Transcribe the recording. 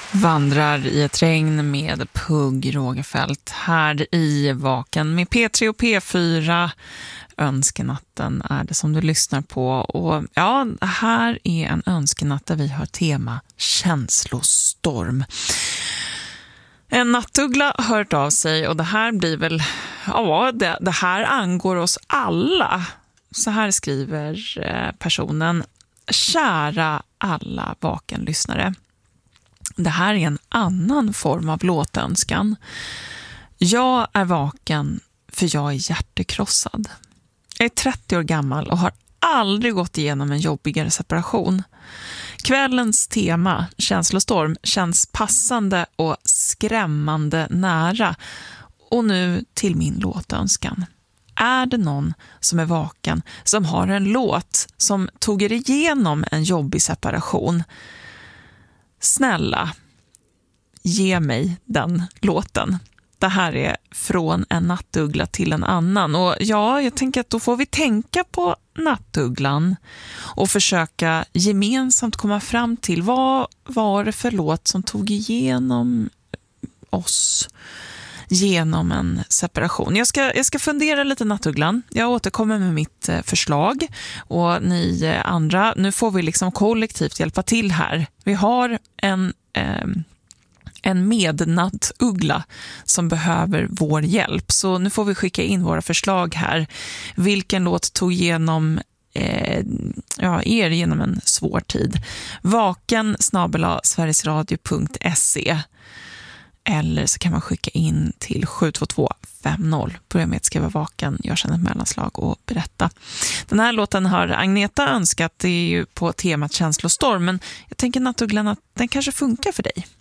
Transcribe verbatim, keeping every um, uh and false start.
Vandrar i ett regn med Pugh Rogefeldt här i Vaken med P tre och P fyra. Önskenatten är det som du lyssnar på. Och ja, här är en önskenatt där vi har tema känslostorm. En nattuggla har hört av sig och det här blir väl, ja, det, det här angår oss alla. Så här skriver personen: kära alla Vaken-lyssnare. Det här är en annan form av låtönskan. Jag är vaken för jag är hjärtekrossad. Jag är trettio år gammal och har aldrig gått igenom en jobbigare separation. Kvällens tema, känslostorm, känns passande och skrämmande nära. Och nu till min låtönskan. Är det någon som är vaken som har en låt som tog er igenom en jobbig separation? Snälla, ge mig den låten. Det här är från en nattuggla till en annan. Och ja, jag tänker att då får vi tänka på nattugglan och försöka gemensamt komma fram till vad var det för låt som tog igenom oss genom en separation. Jag ska, jag ska fundera lite, nattugglan. Jag återkommer med mitt eh, förslag. Och ni eh, andra, nu får vi liksom kollektivt hjälpa till här. Vi har en, eh, en mednattuggla som behöver vår hjälp. Så nu får vi skicka in våra förslag här. Vilken låt tog igenom eh, ja, er genom en svår tid? Vaken snabel-a sverigesradio punkt se. Eller så kan man skicka in till sju två två fem noll. Börja med att skriva vaken, gör sedan ett mellanslag och berätta. Den här låten har Agneta önskat. Det är ju på temat känslostorm. Men jag tänker, nattugglan, att den kanske funkar för dig.